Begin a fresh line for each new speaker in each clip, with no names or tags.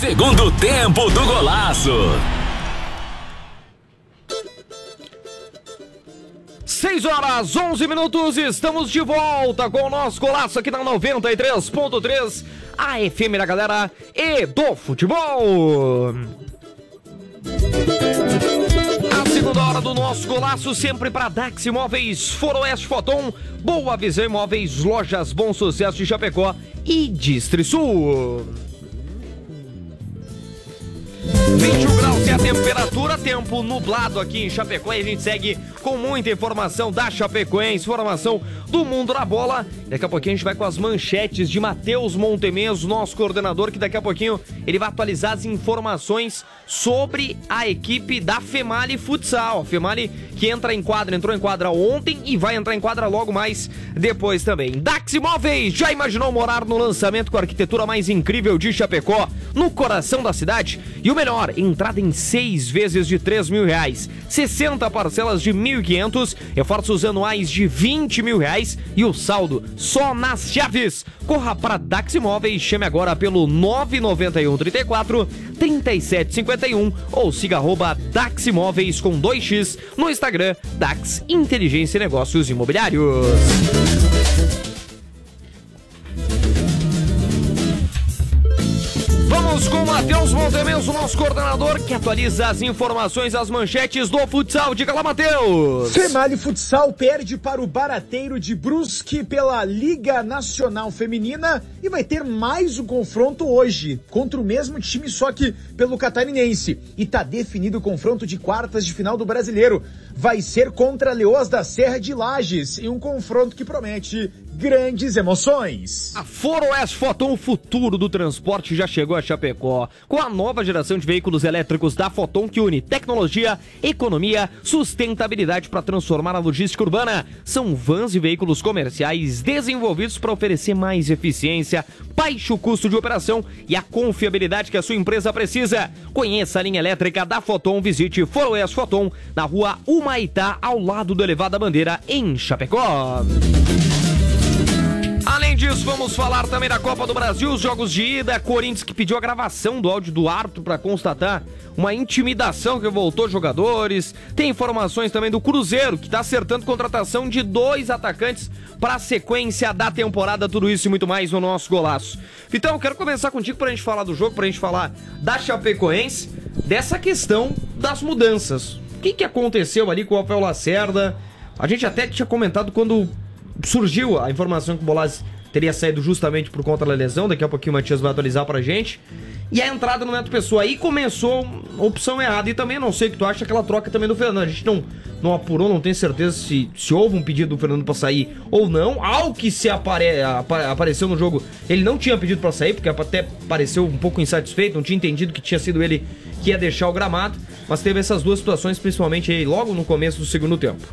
Segundo tempo do Golaço.
6h11, estamos de volta com o nosso Golaço aqui na 93.3, a FM da galera e do futebol. A segunda hora do nosso Golaço sempre para Dax Imóveis, Foroeste Foton, Boa Visão Imóveis, Lojas Bom Sucesso de Chapecó e Distrisul. 21 graus é a temperatura, tempo nublado aqui em Chapecó e a gente segue com muita informação da Chapecoense, informação do mundo da bola. Daqui a pouquinho a gente vai com as manchetes de Matheus Montemeso, nosso coordenador, que daqui a pouquinho ele vai atualizar as informações sobre a equipe da Femali Futsal. A Femali que entrou em quadra ontem e vai entrar em quadra logo mais depois também. Dax Imóveis, já imaginou morar no lançamento com a arquitetura mais incrível de Chapecó, no coração da cidade? E o melhor, entrada em 6 vezes de R$3.000, 60 parcelas de R$1.500, reforços anuais de R$20.000 e o saldo só nas chaves. Corra para Dax Imóveis, chame agora pelo 991 34 37 51 ou siga @Dax Imóveis com 2x no Instagram, Dax Inteligência e Negócios Imobiliários. Vamos com o Matheus Montemeso, nosso coordenador, que atualiza as informações, as manchetes do futsal. Diga lá, Matheus.
Femali Futsal perde para o Barateiro de Brusque pela Liga Nacional Feminina e vai ter mais um confronto hoje contra o mesmo time, só que pelo Catarinense. E tá definido o confronto de quartas de final do Brasileiro. Vai ser contra Leoas da Serra de Lages, em um confronto que promete grandes emoções.
A Foroeste Foton, o futuro do transporte, já chegou a Chapecó, com a nova geração de veículos elétricos da Foton, que une tecnologia, economia, sustentabilidade para transformar a logística urbana. São vans e veículos comerciais desenvolvidos para oferecer mais eficiência, baixo custo de operação e a confiabilidade que a sua empresa precisa. Conheça a linha elétrica da Foton, visite Foroeste Foton, na rua Humaitá, ao lado do Elevado da Bandeira, em Chapecó. Além disso, vamos falar também da Copa do Brasil, os jogos de ida. Corinthians que pediu a gravação do áudio do árbitro para constatar uma intimidação que voltou jogadores. Tem informações também do Cruzeiro, que está acertando contratação de 2 atacantes para a sequência da temporada. Tudo isso e muito mais no nosso Golaço. Então, eu quero começar contigo para a gente falar do jogo, para a gente falar da Chapecoense, dessa questão das mudanças. O que aconteceu ali com o Rafael Lacerda? A gente até tinha comentado quando surgiu a informação que o Bolazzi teria saído justamente por conta da lesão. Daqui a pouquinho o Matias vai atualizar pra gente. E a entrada no Neto Pessoa, aí começou a opção errada. E também não sei o que tu acha, aquela troca também do Fernando. A gente não apurou, não tem certeza se houve um pedido do Fernando pra sair ou não. Ao que se apareceu no jogo, ele não tinha pedido pra sair, porque até pareceu um pouco insatisfeito, não tinha entendido que tinha sido ele que ia deixar o gramado. Mas teve essas duas situações, principalmente aí logo no começo do segundo tempo.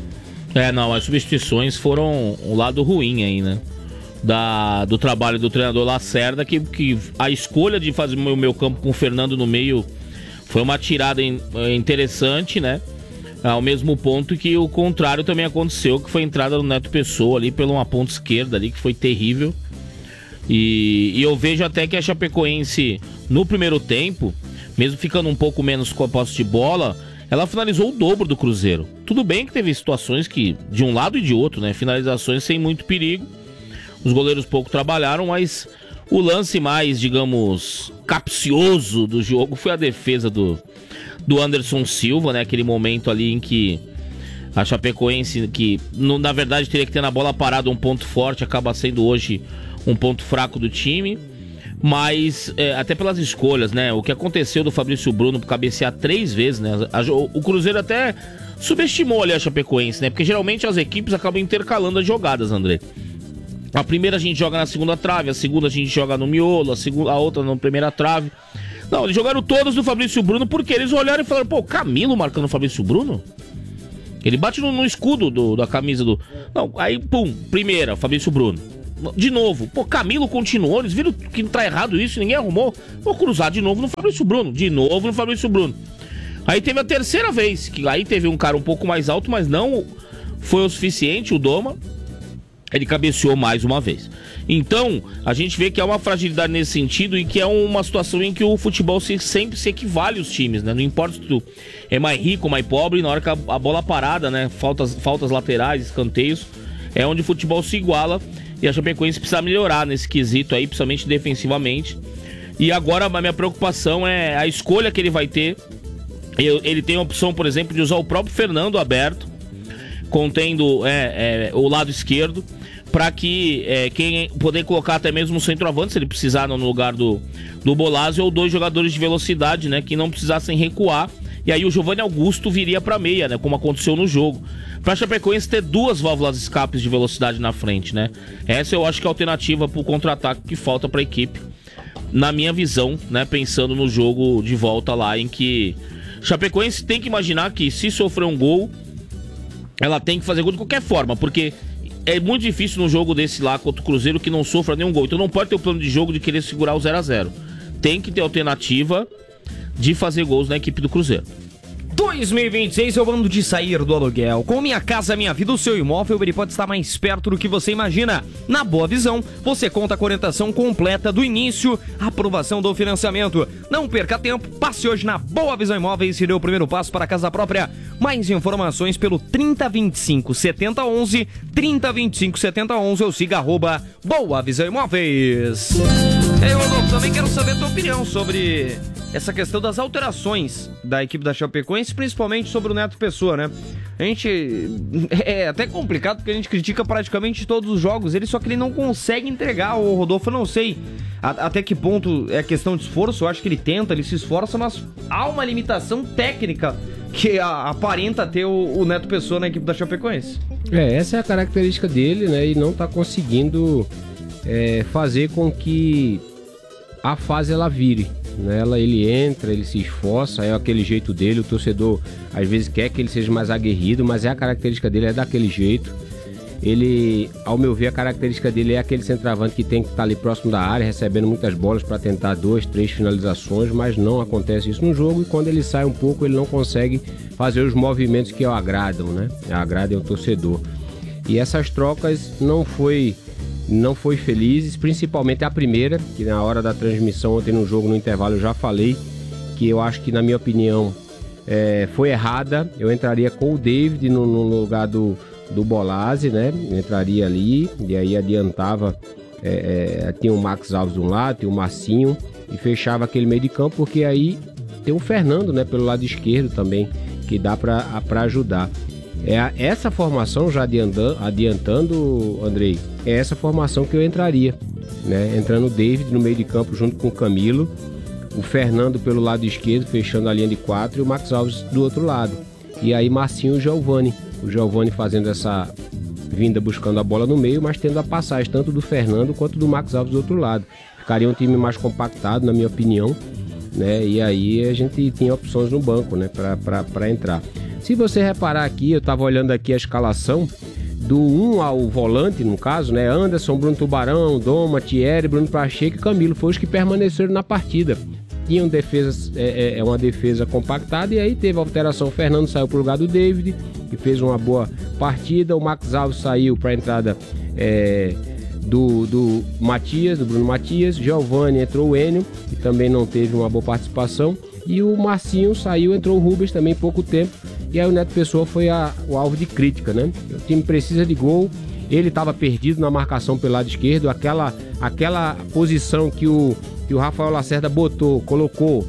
As substituições foram o lado ruim aí, né? Do trabalho do treinador Lacerda, que a escolha de fazer o meio campo com o Fernando no meio foi uma tirada interessante, né? Ao mesmo ponto que o contrário também aconteceu, que foi a entrada do Neto Pessoa ali pela uma ponta esquerda ali, que foi terrível. E eu vejo até que a Chapecoense, no primeiro tempo, mesmo ficando um pouco menos com a posse de bola, ela finalizou o dobro do Cruzeiro. Tudo bem que teve situações que, de um lado e de outro, né? Finalizações sem muito perigo. Os goleiros pouco trabalharam, mas o lance mais, digamos, capcioso do jogo foi a defesa do Anderson Silva, né? Aquele momento ali em que a Chapecoense, que na verdade teria que ter na bola parada um ponto forte, acaba sendo hoje um ponto fraco do time. Mas, até pelas escolhas, né? O que aconteceu do Fabrício Bruno cabecear 3 vezes, né? O Cruzeiro até subestimou ali a Chapecoense, né? Porque geralmente as equipes acabam intercalando as jogadas, André. A primeira a gente joga na segunda trave, a segunda a gente joga no miolo, a outra na primeira trave. Não, eles jogaram todas do Fabrício Bruno porque eles olharam e falaram: pô, Camilo marcando o Fabrício Bruno? Ele bate no escudo da camisa do... Não, aí, pum, primeira, Fabrício Bruno. De novo, pô, Camilo continuou, eles viram que tá errado isso, ninguém arrumou. Vou cruzar de novo no Fabrício Bruno, de novo no Fabrício Bruno. Aí teve a terceira vez, que aí teve um cara um pouco mais alto, mas não foi o suficiente, o Doma. ele cabeceou mais uma vez. Então, a gente vê que há uma fragilidade nesse sentido e que é uma situação em que o futebol sempre se equivale os times, né? Não importa se tu é mais rico ou mais pobre, na hora que a bola parada, né? Faltas laterais, escanteios, é onde o futebol se iguala e a Chapecoense precisa melhorar nesse quesito aí, principalmente defensivamente. E agora a minha preocupação é a escolha que ele vai ter. Ele tem a opção, por exemplo, de usar o próprio Fernando aberto, contendo o lado esquerdo, para que quem poder colocar até mesmo um centroavante, se ele precisar no lugar do Bolazzi, ou 2 jogadores de velocidade, né, que não precisassem recuar, e aí o Giovanni Augusto viria para meia, né, como aconteceu no jogo, para a Chapecoense ter 2 válvulas de escapes de velocidade na frente, né. Essa eu acho que é a alternativa para o contra-ataque que falta para a equipe, na minha visão, né, pensando no jogo de volta lá, em que Chapecoense tem que imaginar que se sofrer um gol, ela tem que fazer gol de qualquer forma, porque é muito difícil num jogo desse lá contra o Cruzeiro que não sofra nenhum gol. Então não pode ter o plano de jogo de querer segurar o 0-0. Tem que ter alternativa de fazer gols na equipe do Cruzeiro.
2026 é o ano de sair do aluguel. Com Minha Casa Minha Vida, o seu imóvel ele pode estar mais perto do que você imagina. Na Boa Visão, você conta com a orientação completa do início à aprovação do financiamento. Não perca tempo, passe hoje na Boa Visão Imóveis e dê o primeiro passo para a casa própria. Mais informações pelo 3025 7011, 3025 7011 ou siga Boa Visão Imóveis. Ei, Rodolfo, também quero saber a tua opinião sobre essa questão das alterações da equipe da Chapecoense, principalmente sobre o Neto Pessoa, né? A gente... É até complicado porque a gente critica praticamente todos os jogos ele, só que ele não consegue entregar. O Rodolfo, eu não sei até que ponto é questão de esforço. Eu acho que ele tenta, ele se esforça, mas há uma limitação técnica que aparenta ter o Neto Pessoa na equipe da Chapecoense.
Essa é a característica dele, né? E não tá conseguindo fazer com que a fase ela vire. Nela ele entra, ele se esforça, é aquele jeito dele. O torcedor às vezes quer que ele seja mais aguerrido, mas a característica dele é daquele jeito. Ele, ao meu ver, a característica dele é aquele centroavante que tem que estar ali próximo da área, recebendo muitas bolas para tentar 2, 3 finalizações, mas não acontece isso no jogo, e quando ele sai um pouco ele não consegue fazer os movimentos que o agradam, né? Agradem o torcedor. E essas trocas não foi felizes, principalmente a primeira, que na hora da transmissão ontem no jogo, no intervalo, eu já falei que eu acho que, na minha opinião, foi errada. Eu entraria com o David no lugar do Bolazzi, né? Entraria ali e aí adiantava, tinha o Max Alves de um lado, tinha o Marcinho, e fechava aquele meio de campo, porque aí tem o Fernando, né, pelo lado esquerdo também, que dá para ajudar. Essa formação, já adiantando, Andrei, é essa formação que eu entraria, né? Entrando o David no meio de campo junto com o Camilo, o Fernando pelo lado esquerdo, fechando a linha de 4, e o Max Alves do outro lado. E aí Marcinho e o Giovanni fazendo essa vinda, buscando a bola no meio, mas tendo a passagem tanto do Fernando quanto do Max Alves do outro lado. Ficaria um time mais compactado, na minha opinião, né? E aí a gente tinha opções no banco, né, para entrar. Se você reparar aqui, eu estava olhando aqui a escalação do 1 ao volante, no caso, né? Anderson, Bruno Tubarão, Doma, Thierry, Bruno Pacheco e Camilo foram os que permaneceram na partida. Tinham uma defesa compactada, e aí teve a alteração. O Fernando saiu para o lugar do David, que fez uma boa partida. O Max Alves saiu para a entrada do Matias, do Bruno Matias. Giovanni, entrou o Enio, que também não teve uma boa participação. E o Marcinho saiu, entrou o Rubens também, pouco tempo. E aí o Neto Pessoa foi o alvo de crítica, né? O time precisa de gol. Ele estava perdido na marcação pelo lado esquerdo. Aquela posição que o Rafael Lacerda colocou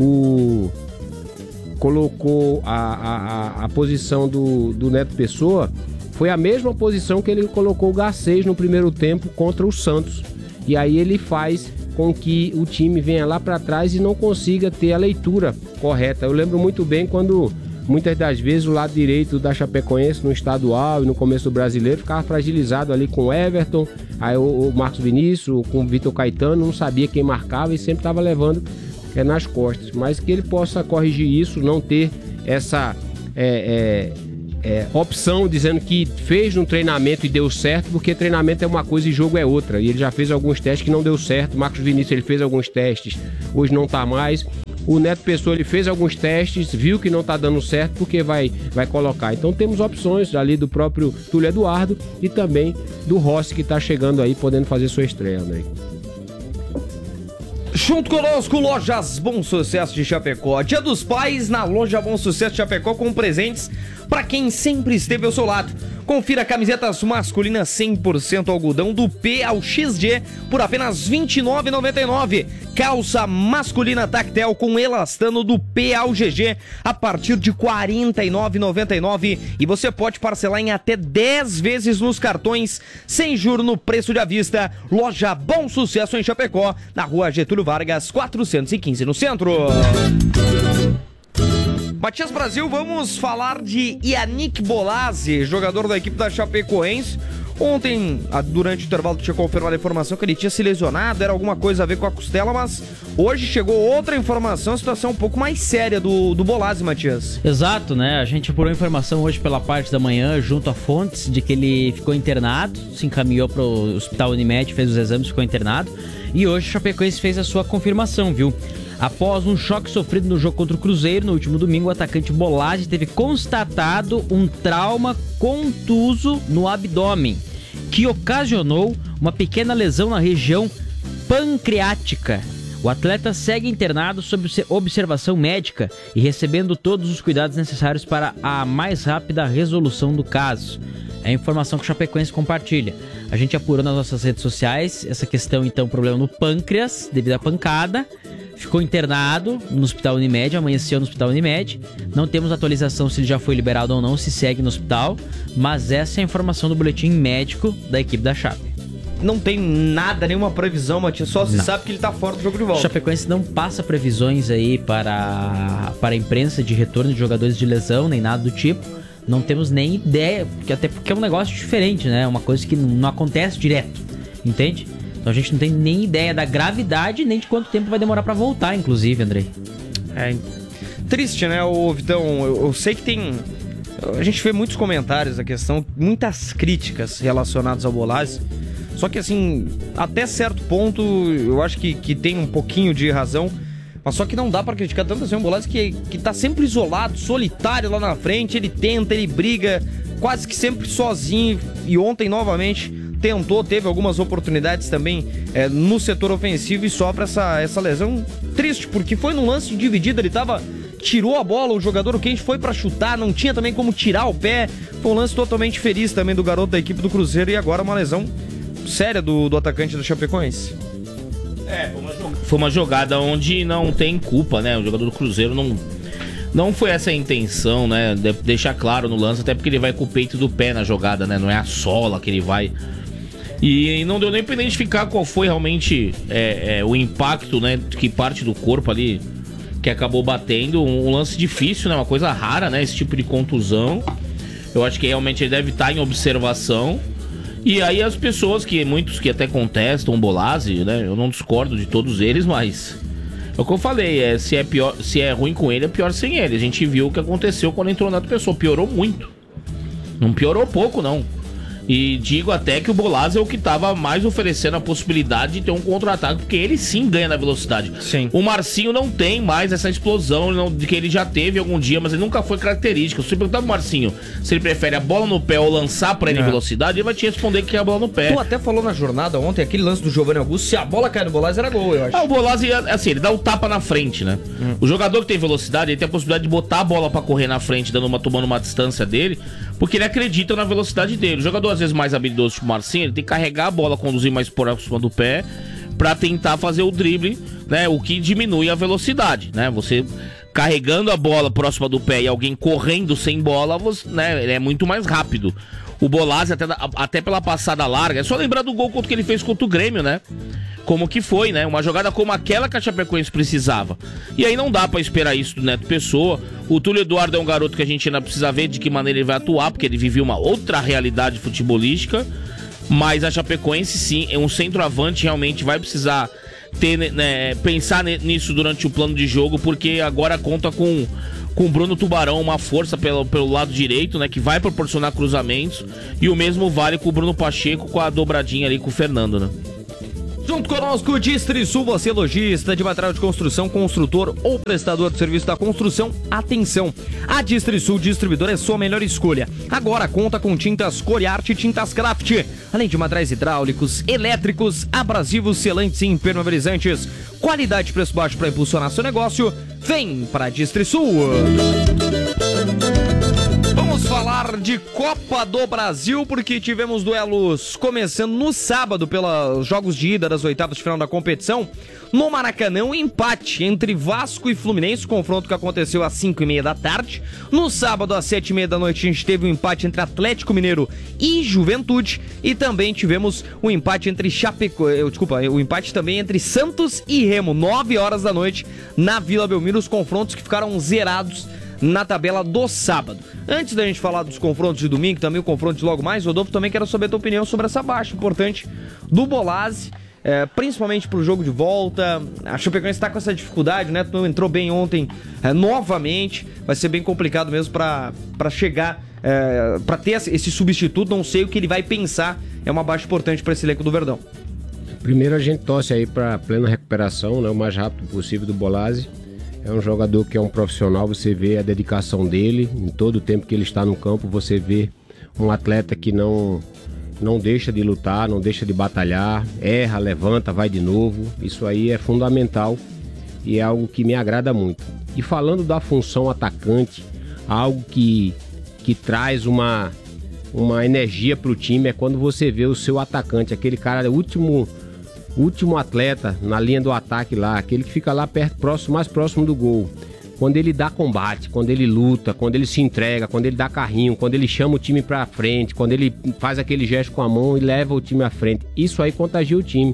a posição do Neto Pessoa, foi a mesma posição que ele colocou o Garcês no primeiro tempo contra o Santos. E aí ele faz com que o time venha lá para trás e não consiga ter a leitura correta. Eu lembro muito bem quando, muitas das vezes, o lado direito da Chapecoense no estadual e no começo do brasileiro ficava fragilizado ali com o Everton, aí o Marcos Vinícius, com o Vitor Caetano, não sabia quem marcava e sempre estava levando nas costas. Mas que ele possa corrigir isso, não ter essa opção dizendo que fez um treinamento e deu certo, porque treinamento é uma coisa e jogo é outra. E ele já fez alguns testes que não deu certo. Marcos Vinícius, ele fez alguns testes, hoje não está mais. O Neto Pessoa, ele fez alguns testes, viu que não tá dando certo, porque vai colocar. Então temos opções ali do próprio Túlio Eduardo e também do Rossi, que tá chegando aí, podendo fazer sua estreia, né?
Junto conosco, Lojas Bom Sucesso de Chapecó. Dia dos Pais na Loja Bom Sucesso de Chapecó, com presentes para quem sempre esteve ao seu lado. Confira camisetas masculinas 100% algodão do P ao XG por apenas R$ 29,99. Calça masculina tactel com elastano do P ao GG a partir de R$ 49,99. E você pode parcelar em até 10 vezes nos cartões, sem juros no preço de à vista. Loja Bom Sucesso em Chapecó, na Rua Getúlio Vargas, 415 no centro. Matias Brasil, vamos falar de Yannick Bolazzi, jogador da equipe da Chapecoense. Ontem, durante o intervalo, tinha confirmado a informação que ele tinha se lesionado, era alguma coisa a ver com a costela, mas hoje chegou outra informação, a situação um pouco mais séria do Bolazzi, Matias.
Exato, né? A gente apurou informação hoje pela parte da manhã, junto a fontes, de que ele ficou internado, se encaminhou para o Hospital Unimed, fez os exames, ficou internado. E hoje o Chapecoense fez a sua confirmação, viu? Após um choque sofrido no jogo contra o Cruzeiro, no último domingo, o atacante Bolazzi teve constatado um trauma contuso no abdômen, que ocasionou uma pequena lesão na região pancreática. O atleta segue internado sob observação médica e recebendo todos os cuidados necessários para a mais rápida resolução do caso. É a informação que o Chapecoense compartilha. A gente apurou nas nossas redes sociais essa questão, então, problema no pâncreas devido à pancada. Ficou internado no Hospital Unimed, amanheceu no Hospital Unimed. Não temos atualização se ele já foi liberado ou não, se segue no hospital. Mas essa é a informação do boletim médico da equipe da Chape.
Não tem nada, nenhuma previsão, Matias, só se sabe que ele tá fora do jogo de volta.
O Chapecoense não passa previsões aí para a imprensa de retorno de jogadores de lesão, nem nada do tipo. Não temos nem ideia, até porque é um negócio diferente, né? Uma coisa que não acontece direto, entende? Então a gente não tem nem ideia da gravidade, nem de quanto tempo vai demorar pra voltar, inclusive, Andrei.
É triste, né, Vitão? Eu sei que tem... A gente vê muitos comentários da questão, muitas críticas relacionadas ao Bolazzi. Só que, assim, até certo ponto, eu acho que tem um pouquinho de razão. Mas só que não dá pra criticar tanto assim o Bolazzi, que tá sempre isolado, solitário lá na frente. Ele tenta, ele briga, quase que sempre sozinho. E ontem, novamente... tentou, teve algumas oportunidades também no setor ofensivo e sofre essa lesão triste, porque foi num lance dividido, tirou a bola, o jogador quente foi pra chutar, não tinha também como tirar o pé, foi um lance totalmente feliz também do garoto da equipe do Cruzeiro e agora uma lesão séria do atacante do Chapecoense.
Foi uma jogada onde não tem culpa, né, o jogador do Cruzeiro não foi essa a intenção, né, deixar claro no lance, até porque ele vai com o peito do pé na jogada, né, não é a sola que ele vai... E não deu nem pra identificar qual foi realmente o impacto, né? Que parte do corpo ali que acabou batendo. Um lance difícil, né? Uma coisa rara, né? Esse tipo de contusão. Eu acho que realmente ele deve estar em observação. E aí as pessoas, muitos que até contestam o Bolazzi, né? Eu não discordo de todos eles, mas... É o que eu falei, se é ruim com ele, é pior sem ele. A gente viu o que aconteceu quando entrou na outra pessoa. Piorou muito. Não piorou pouco, não. E digo até que o Bolazzi é o que estava mais oferecendo a possibilidade de ter um contra-ataque, porque ele sim ganha na velocidade.
Sim.
O Marcinho não tem mais essa explosão de que ele já teve algum dia, mas ele nunca foi característica. Se você perguntar pro Marcinho se ele prefere a bola no pé ou lançar pra ele em velocidade, ele vai te responder que é a bola no pé.
Tu até falou na jornada ontem, aquele lance do Giovanni Augusto, se a bola cai no Bolazzi era gol, eu acho.
O Bolazzi, assim, ele dá o tapa na frente, né? O jogador que tem velocidade, ele tem a possibilidade de botar a bola pra correr na frente, tomando uma distância dele, porque ele acredita na velocidade dele. O jogador, às vezes, mais habilidoso, tipo o Marcinho, ele tem que carregar a bola, conduzir mais por cima do pé, pra tentar fazer o drible, né? O que diminui a velocidade, né? Você carregando a bola próxima do pé e alguém correndo sem bola, né? Ele é muito mais rápido. O Bolazzi, até pela passada larga, é só lembrar do gol que ele fez contra o Grêmio, né? Como que foi, né? Uma jogada como aquela que a Chapecoense precisava. E aí não dá pra esperar isso do Neto Pessoa. O Túlio Eduardo é um garoto que a gente ainda precisa ver de que maneira ele vai atuar, porque ele viveu uma outra realidade futebolística. Mas a Chapecoense, sim, é um centroavante, realmente vai precisar pensar nisso durante o plano de jogo, porque agora conta com o Bruno Tubarão, uma força pelo lado direito, né, que vai proporcionar cruzamentos, e o mesmo vale com o Bruno Pacheco, com a dobradinha ali com o Fernando, né?
Junto conosco, Distrisul, você lojista de material de construção, construtor ou prestador de serviço da construção, atenção! A Distrisul Distribuidora é sua melhor escolha. Agora conta com tintas Coriarte e tintas Craft, além de materiais hidráulicos, elétricos, abrasivos, selantes e impermeabilizantes. Qualidade e preço baixo para impulsionar seu negócio. Vem para a Distrisul! Vamos falar de Copa do Brasil, porque tivemos duelos começando no sábado pelos jogos de ida das oitavas de final da competição. No Maracanã, um empate entre Vasco e Fluminense, confronto que aconteceu às 5h30 da tarde. No sábado, às 7h30 da noite, a gente teve um empate entre Atlético Mineiro e Juventude. E também tivemos um empate entre o empate também entre Santos e Remo, 9 horas da noite, na Vila Belmiro, os confrontos que ficaram zerados na tabela do sábado. Antes da gente falar dos confrontos de domingo, também o confronto de logo mais, Rodolfo, também quero saber a tua opinião sobre essa baixa importante do Bolazzi, principalmente pro jogo de volta. A Chapecoense está com essa dificuldade, né? Tu entrou bem ontem novamente, vai ser bem complicado mesmo para chegar, para ter esse substituto. Não sei o que ele vai pensar, é uma baixa importante para esse elenco do Verdão.
Primeiro a gente torce aí para plena recuperação, né, o mais rápido possível do Bolazzi. É um jogador que é um profissional, você vê a dedicação dele, em todo o tempo que ele está no campo, você vê um atleta que não deixa de lutar, não deixa de batalhar, erra, levanta, vai de novo. Isso aí é fundamental e é algo que me agrada muito. E falando da função atacante, algo que traz uma energia para o time é quando você vê o seu atacante, aquele cara, último atleta na linha do ataque lá, aquele que fica lá mais próximo do gol. Quando ele dá combate, quando ele luta, quando ele se entrega, quando ele dá carrinho, quando ele chama o time pra frente, quando ele faz aquele gesto com a mão e leva o time à frente. Isso aí contagia o time.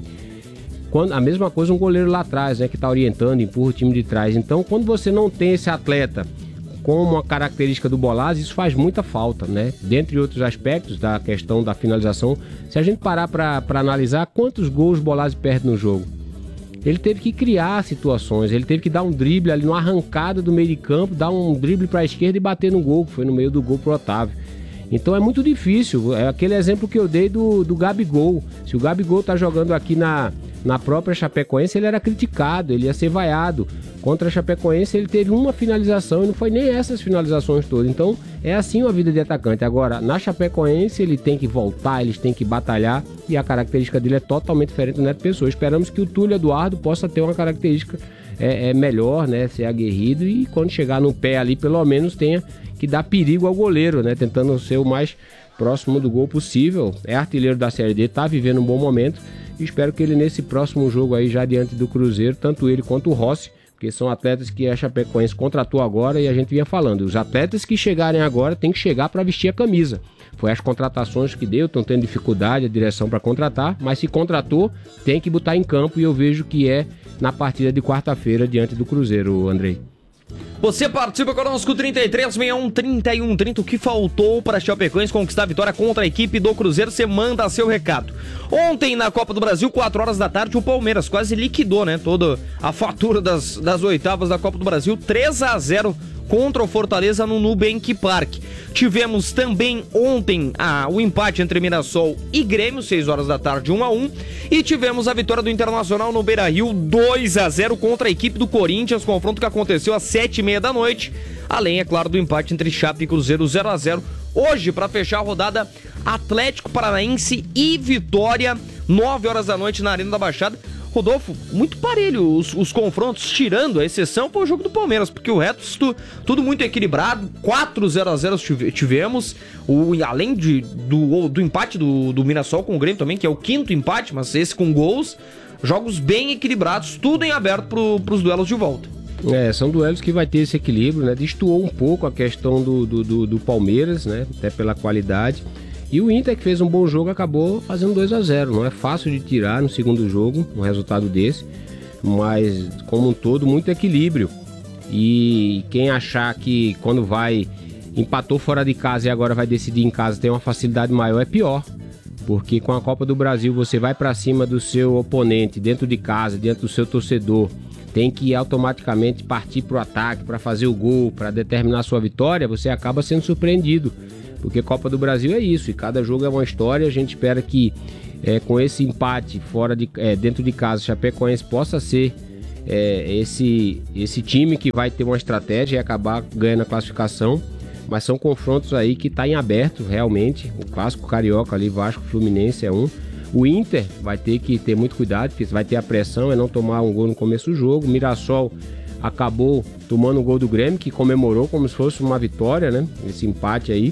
A mesma coisa um goleiro lá atrás, né, que tá orientando, empurra o time de trás. Então, quando você não tem esse atleta como uma característica do Bolazzi, isso faz muita falta, né? Dentre outros aspectos da questão da finalização, se a gente parar para analisar quantos gols o Bolazzi perde no jogo, ele teve que criar situações, ele teve que dar um drible ali numa arrancada do meio de campo, dar um drible para a esquerda e bater no gol, que foi no meio do gol pro Otávio. Então é muito difícil, é aquele exemplo que eu dei do Gabigol. Se o Gabigol tá jogando aqui na própria Chapecoense, ele era criticado, ele ia ser vaiado. Contra a Chapecoense ele teve uma finalização e não foi nem essas finalizações todas. Então é assim a vida de atacante. Agora, na Chapecoense ele tem que voltar, eles têm que batalhar e a característica dele é totalmente diferente do Neto Pessoa. Esperamos que o Túlio Eduardo possa ter uma característica melhor, né? Ser aguerrido e quando chegar no pé ali, pelo menos tenha que dar perigo ao goleiro, né? Tentando ser o mais próximo do gol possível. É artilheiro da Série D, tá vivendo um bom momento. E espero que ele nesse próximo jogo aí, já diante do Cruzeiro, tanto ele quanto o Rossi, porque são atletas que a Chapecoense contratou agora e a gente vinha falando. Os atletas que chegarem agora têm que chegar para vestir a camisa. Foi as contratações que deu, estão tendo dificuldade a direção para contratar, mas se contratou, tem que botar em campo e eu vejo que é na partida de quarta-feira diante do Cruzeiro, Andrei.
Você participa conosco, 3361-3130. O que faltou para a Chapecoense conquistar a vitória contra a equipe do Cruzeiro? Você manda seu recado. Ontem, na Copa do Brasil, 4 horas da tarde, o Palmeiras quase liquidou, né, toda a fatura das oitavas da Copa do Brasil. 3-0 contra o Fortaleza no Nubank Park. Tivemos também ontem o empate entre Mirassol e Grêmio, 6 horas da tarde, 1-1. E tivemos a vitória do Internacional no Beira-Rio, 2-0 contra a equipe do Corinthians, confronto que aconteceu às 7h30 da noite. Além, é claro, do empate entre Chape e Cruzeiro, 0-0. Hoje, para fechar a rodada, Atlético Paranaense e Vitória, 9 horas da noite na Arena da Baixada. Rodolfo, muito parelho os confrontos, tirando a exceção foi o jogo do Palmeiras, porque o resto, tudo muito equilibrado, 4-0 tivemos, além do empate do Mirassol com o Grêmio também, que é o 5º empate, mas esse com gols, jogos bem equilibrados, tudo em aberto para os duelos de volta.
São duelos que vai ter esse equilíbrio, né? Destoou um pouco a questão do Palmeiras, né? Até pela qualidade. E o Inter, que fez um bom jogo, acabou fazendo 2-0. Não é fácil de tirar no segundo jogo um resultado desse, mas como um todo, muito equilíbrio. E quem achar que quando empatou fora de casa e agora vai decidir em casa tem uma facilidade maior, é pior. Porque com a Copa do Brasil você vai para cima do seu oponente dentro de casa, dentro do seu torcedor, tem que automaticamente partir para o ataque, para fazer o gol, para determinar a sua vitória, você acaba sendo surpreendido. Porque Copa do Brasil é isso, e cada jogo é uma história. A gente espera que com esse empate dentro de casa, Chapecoense possa ser esse time que vai ter uma estratégia e acabar ganhando a classificação. Mas são confrontos aí que tá em aberto realmente. O clássico carioca ali, Vasco, Fluminense é um. O Inter vai ter que ter muito cuidado, porque vai ter a pressão, não tomar um gol no começo do jogo. O Mirassol acabou tomando um gol do Grêmio, que comemorou como se fosse uma vitória, né? Esse empate aí.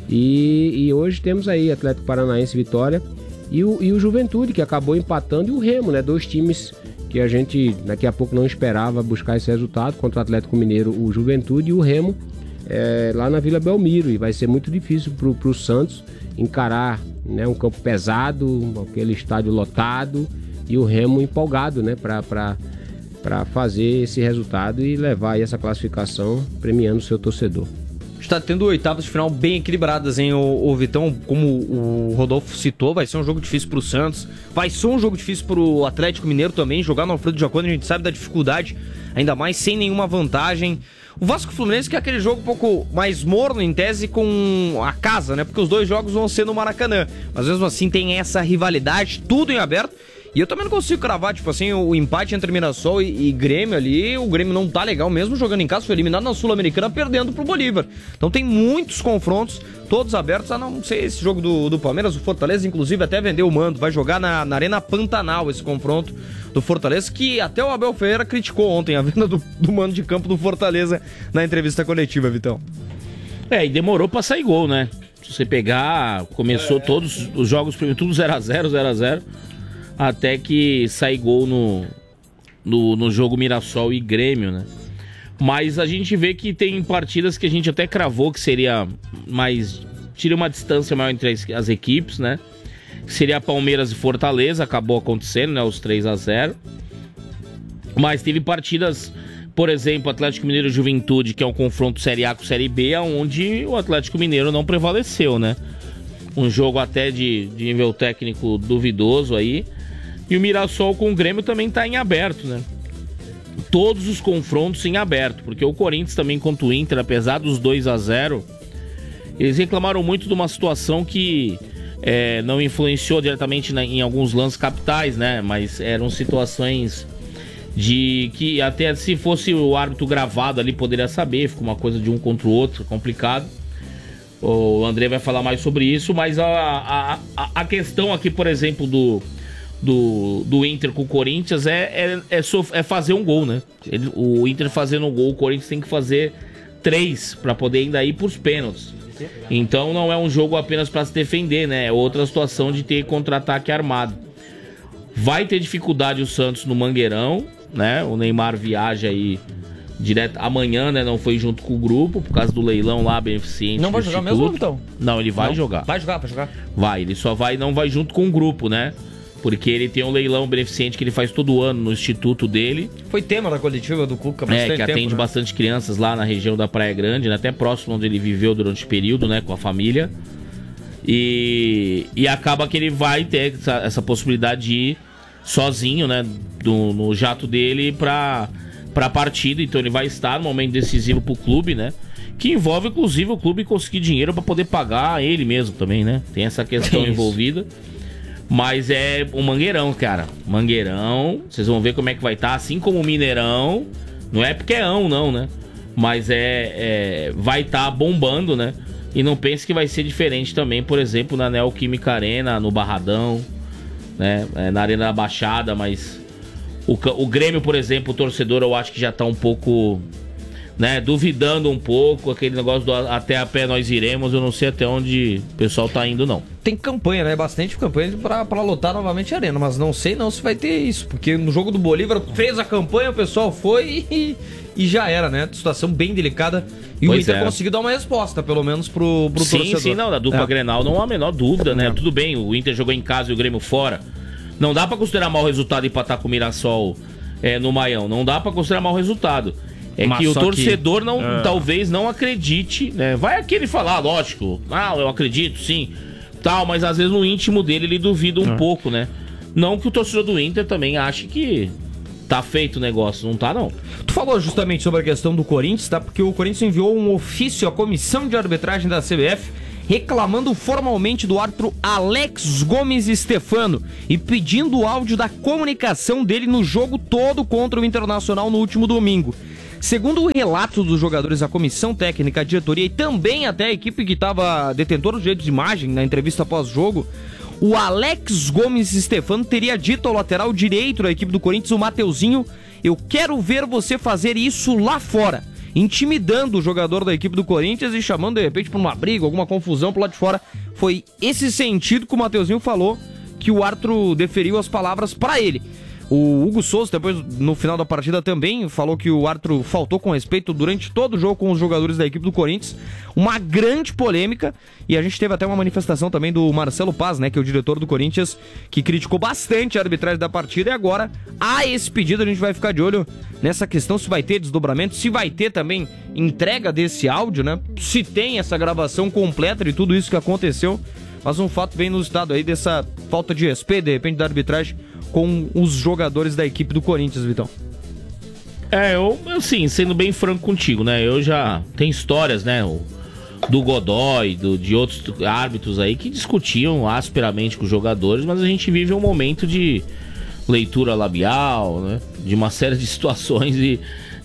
E hoje temos aí Atlético Paranaense, Vitória, e o Juventude, que acabou empatando, e o Remo, né? 2 times que a gente daqui a pouco não esperava buscar esse resultado, contra o Atlético Mineiro, o Juventude, e o Remo lá na Vila Belmiro, e vai ser muito difícil pro Santos encarar, né, um campo pesado, aquele estádio lotado, e o Remo empolgado, né, para fazer esse resultado e levar aí essa classificação, premiando o seu torcedor.
Está tendo oitavas de final bem equilibradas, hein, o Vitão? Como o Rodolfo citou, vai ser um jogo difícil pro Santos, vai ser um jogo difícil pro Atlético Mineiro também. Jogar no Alfredo Jaconi, a gente sabe da dificuldade, ainda mais sem nenhuma vantagem. O Vasco Fluminense, que é aquele jogo um pouco mais morno, em tese, com a casa, né? Porque os 2 jogos vão ser no Maracanã. Mas mesmo assim tem essa rivalidade, tudo em aberto. E eu também não consigo cravar, tipo assim, o empate entre Mirassol e Grêmio ali. O Grêmio não tá legal mesmo jogando em casa, foi eliminado na Sul-Americana perdendo pro Bolívar. Então tem muitos confrontos, todos abertos, a não ser esse jogo do Palmeiras. O Fortaleza, inclusive, até vendeu o mando, vai jogar na Arena Pantanal esse confronto do Fortaleza, que até o Abel Ferreira criticou ontem a venda do mando de campo do Fortaleza na entrevista coletiva, Vitão.
E demorou pra sair gol, né? Se você pegar, começou todos os jogos, tudo 0x0, até que sai gol no jogo Mirassol e Grêmio, né? Mas a gente vê que tem partidas que a gente até cravou que seria mais... tira uma distância maior entre as equipes, né? Seria Palmeiras e Fortaleza, acabou acontecendo, né? Os 3x0. Mas teve partidas, por exemplo, Atlético Mineiro e Juventude, que é um confronto Série A com Série B, onde o Atlético Mineiro não prevaleceu, né? Um jogo até de nível técnico duvidoso aí. E o Mirassol com o Grêmio também tá em aberto, né? Todos os confrontos em aberto, porque o Corinthians também contra o Inter, apesar dos 2x0, eles reclamaram muito de uma situação que não influenciou diretamente em alguns lances capitais, né? Mas eram situações de que até se fosse o árbitro gravado ali poderia saber, fica uma coisa de um contra o outro, complicado. O André vai falar mais sobre isso, mas a questão aqui, por exemplo, do Inter com o Corinthians é fazer um gol, né? O Inter fazendo um gol, o Corinthians tem que fazer 3 para poder ainda ir pros pênaltis. Então não é um jogo apenas para se defender, né? É outra situação de ter contra-ataque armado. Vai ter dificuldade o Santos no Mangueirão, né? O Neymar viaja aí direto amanhã, né? Não foi junto com o grupo por causa do leilão lá beneficente.
Não vai jogar mesmo, então?
Não, ele vai jogar.
Vai jogar.
Vai, ele só não vai junto com o grupo, né? Porque ele tem um leilão beneficente que ele faz todo ano no instituto dele.
Foi tema da coletiva do Cuca há bastante
que
tempo,
atende bastante crianças lá na região da Praia Grande, né? Até próximo onde ele viveu durante o período, né? Com a família. E acaba que ele vai ter essa possibilidade de ir sozinho, né? No jato dele pra partida. Então ele vai estar no momento decisivo pro clube, né? Que envolve, inclusive, o clube conseguir dinheiro pra poder pagar ele mesmo também, né? Tem essa questão envolvida. Mas é um Mangueirão, cara. Mangueirão, vocês vão ver como é que vai estar. Assim como o Mineirão. Não é porque é não, né? Mas vai estar bombando, né? E não pense que vai ser diferente também, por exemplo, na Neoquímica Arena, no Barradão, né? Na Arena da Baixada, mas... O Grêmio, por exemplo, o torcedor, eu acho que já tá um pouco... né, duvidando um pouco, aquele negócio do até a pé nós iremos, eu não sei até onde o pessoal tá indo, não.
Tem campanha, né? Bastante campanha pra lotar novamente a arena, mas não sei não se vai ter isso, porque no jogo do Bolívar fez a campanha, o pessoal foi e já era, né? Situação bem delicada e o Inter conseguiu dar uma resposta, pelo menos pro torcedor.
Sim, não, da dupla Grenal não há a menor dúvida, né? Tudo bem, o Inter jogou em casa e o Grêmio fora. Não dá pra considerar mau resultado empatar com o Mirassol no Maião, não dá pra considerar mau resultado. Mas que o torcedor talvez não acredite, né? Vai aquele falar, lógico, eu acredito, sim, tal, mas às vezes no íntimo dele ele duvida um pouco, né? Não que o torcedor do Inter também ache que tá feito o negócio, não tá, não.
Tu falou justamente sobre a questão do Corinthians, tá? Porque o Corinthians enviou um ofício à comissão de arbitragem da CBF reclamando formalmente do árbitro Alex Gomes Stefano e pedindo o áudio da comunicação dele no jogo todo contra o Internacional no último domingo. Segundo o relato dos jogadores, a comissão técnica, a diretoria e também até a equipe que estava detentora do direito de imagem na entrevista pós-jogo, o Alex Gomes Stefano teria dito ao lateral direito da equipe do Corinthians, o Mateuzinho: eu quero ver você fazer isso lá fora, intimidando o jogador da equipe do Corinthians e chamando de repente para uma briga, alguma confusão pro lado de fora. Foi esse sentido que o Mateuzinho falou, que o árbitro deferiu as palavras para ele. O Hugo Souza, depois, no final da partida, também falou que o árbitro faltou com respeito durante todo o jogo com os jogadores da equipe do Corinthians. Uma grande polêmica, e a gente teve até uma manifestação também do Marcelo Paz, né, que é o diretor do Corinthians, que criticou bastante a arbitragem da partida. E agora, há esse pedido, a gente vai ficar de olho nessa questão, se vai ter desdobramento, se vai ter também entrega desse áudio, né, se tem essa gravação completa de tudo isso que aconteceu. Mas um fato bem inusitado aí dessa falta de respeito, de repente, da arbitragem com os jogadores da equipe do Corinthians, Vitão.
Eu assim, sendo bem franco contigo, né? Eu já tenho histórias, né? Do Godoy, de outros árbitros aí que discutiam asperamente com os jogadores, mas a gente vive um momento de leitura labial, né? De uma série de situações e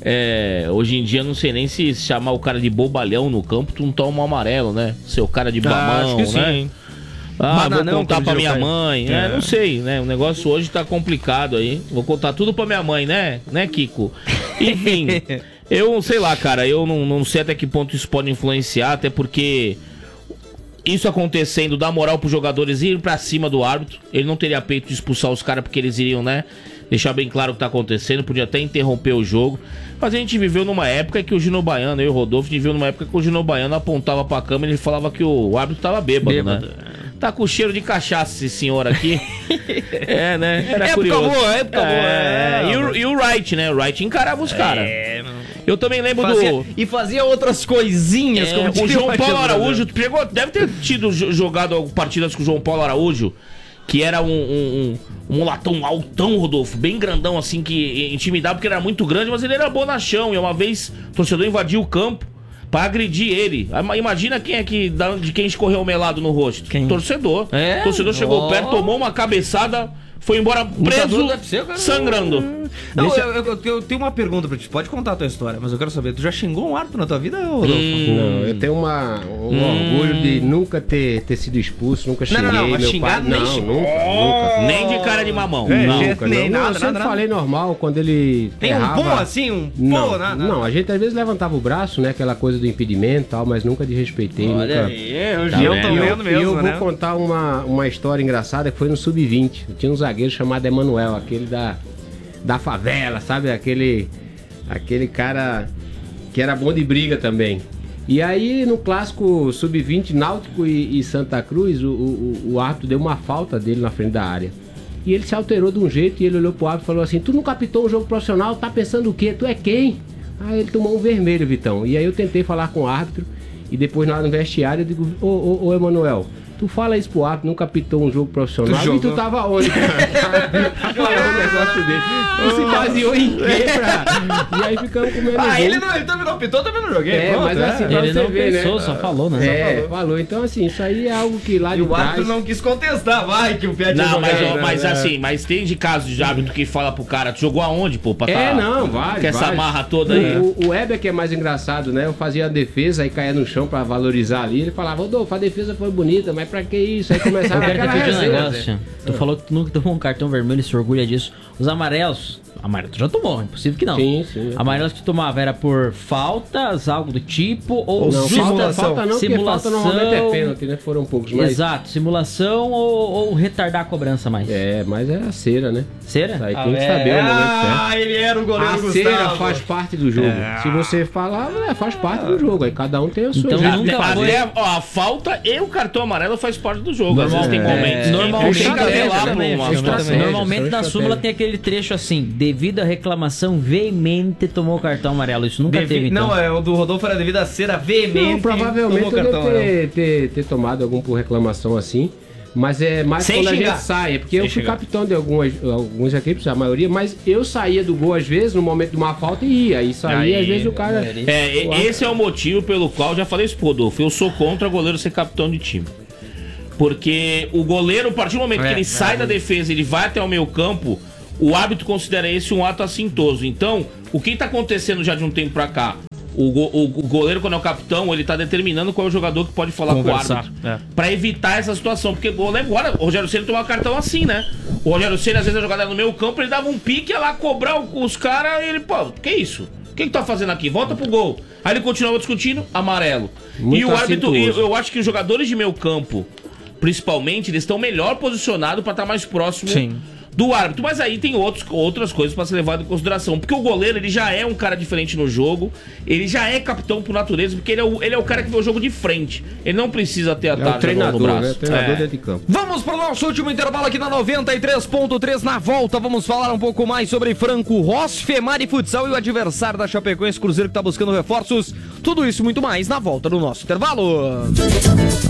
hoje em dia não sei nem se chamar o cara de bobalhão no campo, tu não toma um amarelo, né? Seu cara de babão,
acho que
né?
Sim.
Vou contar pra minha mãe. Não sei, né? O negócio hoje tá complicado aí. Vou contar tudo pra minha mãe, né, Kiko? Enfim, eu sei lá, cara. Eu não sei até que ponto isso pode influenciar, até porque isso acontecendo dá moral pros jogadores ir pra cima do árbitro. Ele não teria peito de expulsar os caras porque eles iriam, né, deixar bem claro o que tá acontecendo. Podia até interromper o jogo. Mas a gente viveu numa época que o Gino Baiano, eu e o Rodolfo, viveu numa época que o Gino Baiano apontava pra câmera e ele falava que o árbitro tava bêbado. Né? Tá com cheiro de cachaça esse senhor aqui. Né? Era curioso.
Época boa.
E o Wright, né? O Wright encarava os caras. Eu também lembro
E fazia outras coisinhas.
Como o João Paulo Araújo. Deve ter jogado partidas com o João Paulo Araújo, que era um latão altão, Rodolfo, bem grandão assim, que intimidava porque ele era muito grande, mas ele era bonachão. E uma vez o torcedor invadiu o campo pra agredir ele. Imagina quem é de quem escorreu o melado no rosto.
Quem?
Torcedor. O torcedor chegou perto, tomou uma cabeçada, foi embora preso, sangrando.
Não, eu tenho uma pergunta pra ti. Pode contar a tua história, mas eu quero saber. Tu já xingou um árbitro na tua vida, Rodolfo?
Não, eu tenho um orgulho de nunca ter sido expulso, nunca xinguei.
Não,
meu
xingado
pai,
nem
nunca.
Nem de cara de mamão.
Nunca,
nem
não.
nada,
Eu sempre falei normal, quando ele
Tem
errava.
um pô assim, nada.
Não, a gente às vezes levantava o braço, né, aquela coisa do impedimento e tal, mas nunca desrespeitei.
Olha
nunca...
aí, o Gil tá vendo mesmo,
E eu
né?
vou contar uma história engraçada que foi no Sub-20. Tinha um zagueiro chamado Emanuel, aquele da favela, sabe? Aquele cara que era bom de briga também. E aí no clássico Sub-20, Náutico e Santa Cruz, o árbitro deu uma falta dele na frente da área. E ele se alterou de um jeito e ele olhou pro árbitro e falou assim: tu nunca apitou um jogo profissional, tá pensando o quê? Tu é quem? Aí ele tomou um vermelho, Vitão. E aí eu tentei falar com o árbitro e depois lá no vestiário eu digo: ô Emanuel, tu fala isso pro árbitro, nunca apitou um jogo profissional. E tu tava onde? Falando um negócio dele. Tu se baseou em quê, E aí ficamos comendo
ele também não apitou, também não joguei.
Mas assim, pra
Ele
você
não
ver,
pensou,
né?
só falou, né?
Falou. Então assim, isso aí é algo que lá de
E o árbitro
trás...
não quis contestar, vai, que o Pé tinha
Não,
jogado.
mas tem de casos de árbitro que fala pro cara: tu jogou aonde, pô? Pra
vários.
Que essa marra toda aí.
O Weber, que é mais engraçado, né? Eu fazia a defesa, aí caía no chão pra valorizar ali. Ele falava: Rodolfo, a defesa foi bonita, mas pra que isso? Aí começava
Eu quero
aquela
te pedir um
resenha.
negócio. Tu falou que tu nunca tomou um cartão vermelho e se orgulha disso. Os amarelos, amarelo tu já tomou, é impossível que não.
Sim.
Amarelos que tu tomava era por faltas, algo do tipo, ou
Não, falta não, porque falta normalmente é pênalti, né? Foram poucos, mas...
Exato, simulação ou retardar a cobrança mais.
Mas era cera, né?
Cera?
Aí tem que saber o momento certo.
Ele era o goleiro
A
Gustavo.
cera faz parte do jogo. Se você falar, faz parte do jogo. Aí cada um tem a sua.
Então,
jeito.
nunca foi...
A falta e o cartão amarelo faz parte do jogo. Às vezes tem momentos.
Normalmente,
Tem que apelar pra uma situação.
normalmente na súmula tem aquele trecho assim: devido à reclamação veemente tomou o cartão amarelo. Isso nunca teve, então.
Não, o do Rodolfo era devido a cera veemente.
Não, provavelmente
tomou
eu
cartão amarelo.
devo ter tomado algum por reclamação assim. Mas é mais
Sem
quando a
xingar.
gente sai. Porque eu
Sem
fui
xingar.
capitão de algumas equipes, a maioria, mas eu saía do gol às vezes, no momento de uma falta e ia. Aí saía, às vezes o cara.
Esse é o motivo pelo qual, já falei isso pro Rodolfo, eu sou contra goleiro ser capitão de time. Porque o goleiro, a partir do momento que ele sai da defesa, ele vai até o meio campo, o árbitro considera esse um ato assintoso. Então, o que tá acontecendo já de um tempo pra cá? O goleiro, quando é o capitão, ele tá determinando qual é o jogador que pode falar com o árbitro. Pra evitar essa situação. Porque agora, o Rogério Ceni tomou cartão assim, né? O Rogério Ceni, às vezes, a jogada no meio campo, ele dava um pique, ia lá cobrar os caras e ele, pô, que isso? O que tá fazendo aqui? Volta pro gol. Aí ele continuava discutindo, amarelo.
Muito
e o árbitro,
acentuoso.
eu acho que os jogadores de meio campo, principalmente, eles estão melhor posicionados pra estar mais próximo do árbitro. Mas aí tem outras coisas pra ser levado em consideração. Porque o goleiro, ele já é um cara diferente no jogo. Ele já é capitão por natureza, porque ele é o cara que vê o jogo de frente. Ele não precisa ter a
É o
tarja
treinador,
no braço.
né? Treinador dentro de campo.
Vamos para o nosso último intervalo aqui na 93.3. Na volta, vamos falar um pouco mais sobre Franco Ross, Femari Futsal e o adversário da Chapecoense, Cruzeiro, que está buscando reforços. Tudo isso e muito mais na volta do nosso intervalo.